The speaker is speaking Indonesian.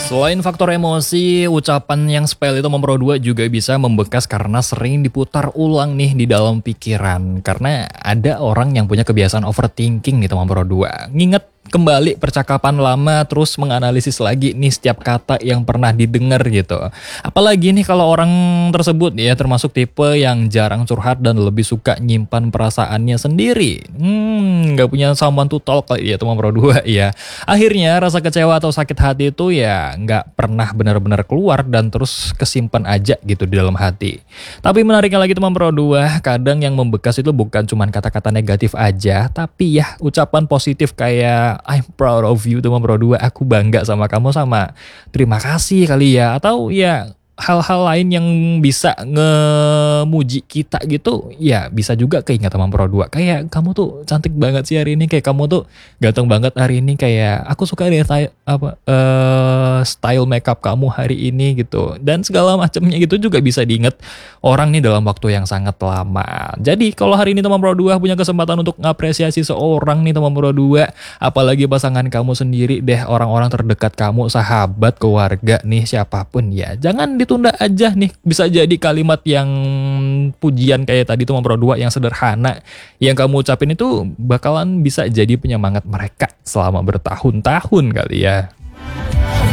Selain faktor emosi, ucapan yang sepele itu nomor 2 juga bisa membekas karena sering diputar ulang nih di dalam pikiran. Karena ada orang yang punya kebiasaan overthinking gitu nomor 2. Nginget kembali percakapan lama terus menganalisis lagi nih setiap kata yang pernah didengar gitu. Apalagi nih kalau orang tersebut ya termasuk tipe yang jarang curhat dan lebih suka nyimpan perasaannya sendiri. Nggak punya someone to talk kali ya itu nomor 2 ya. Akhirnya rasa kecewa atau sakit hati itu ya nggak pernah benar-benar keluar dan terus kesimpan aja gitu di dalam hati. Tapi menariknya lagi teman Pro 2, kadang yang membekas itu bukan cuma kata-kata negatif aja, tapi ya ucapan positif kayak I'm proud of you teman Pro 2, aku bangga sama kamu, sama terima kasih kali ya, atau ya hal-hal lain yang bisa ngemuji kita gitu, ya bisa juga keinget teman Pro 2. Kayak kamu tuh cantik banget sih hari ini, kayak kamu tuh ganteng banget hari ini, kayak aku suka deh style makeup kamu hari ini gitu. Dan segala macamnya gitu juga bisa diinget orang nih dalam waktu yang sangat lama. Jadi kalau hari ini teman Pro 2 punya kesempatan untuk ngapresiasi seorang nih teman Pro 2, apalagi pasangan kamu sendiri deh, orang-orang terdekat kamu, sahabat, keluarga nih, siapapun ya, jangan ditunda aja nih. Bisa jadi kalimat yang pujian kayak tadi tuh Pro 2 yang sederhana yang kamu ucapin itu bakalan bisa jadi penyemangat mereka selama bertahun-tahun kali ya.